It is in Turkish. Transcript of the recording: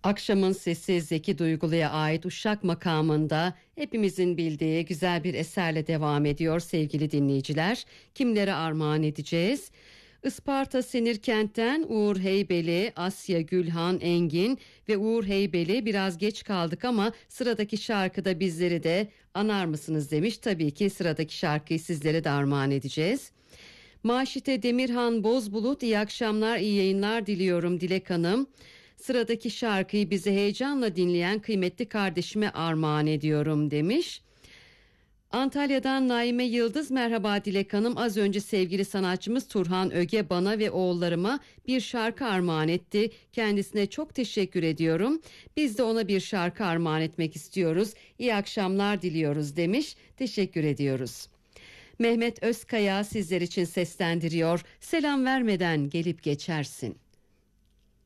Akşamın Sesi Zeki Duygulu'ya ait Uşak makamında hepimizin bildiği güzel bir eserle devam ediyor sevgili dinleyiciler. Kimlere armağan edeceğiz? Isparta Senirkent'ten Uğur Heybeli, Asya Gülhan Engin ve Uğur Heybeli biraz geç kaldık ama sıradaki şarkıda bizleri de anar mısınız demiş. Tabii ki sıradaki şarkıyı sizlere de armağan edeceğiz. Maşite Demirhan Bozbulut, iyi akşamlar, iyi yayınlar diliyorum Dilek Hanım. Sıradaki şarkıyı bizi heyecanla dinleyen kıymetli kardeşime armağan ediyorum demiş. Antalya'dan Naime Yıldız, merhaba Dilek Hanım, az önce sevgili sanatçımız Turhan Öge bana ve oğullarıma bir şarkı armağan etti. Kendisine çok teşekkür ediyorum. Biz de ona bir şarkı armağan etmek istiyoruz. İyi akşamlar diliyoruz demiş. Teşekkür ediyoruz. Mehmet Özkaya sizler için seslendiriyor. Selam vermeden gelip geçersin.